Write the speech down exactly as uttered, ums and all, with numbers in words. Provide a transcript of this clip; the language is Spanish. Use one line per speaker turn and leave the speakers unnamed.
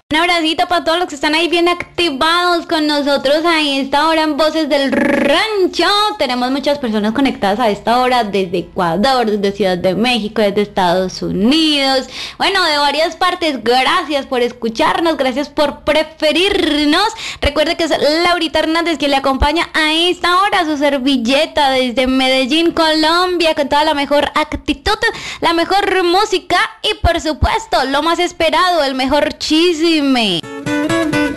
Un abracito para todos los que están ahí bien activados con nosotros a esta hora en Voces del Rancho. Tenemos muchas personas conectadas a esta hora desde Ecuador, desde Ciudad de México, desde Estados Unidos. Bueno, de varias partes. Gracias por escucharnos, gracias por preferirnos. Recuerde que es Laurita Hernández quien le acompaña a esta hora, su servilleta desde Medellín, Colombia, con toda la mejor actitud, la mejor música y por supuesto lo más esperado, el mejor chisme.